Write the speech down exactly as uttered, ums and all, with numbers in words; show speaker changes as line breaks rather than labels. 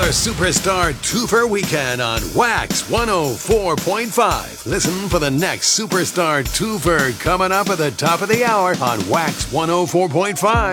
Superstar Twofer Weekend on Wax one oh four point five. Listen for the next Superstar Twofer coming up at the top of the hour on Wax one oh four point five.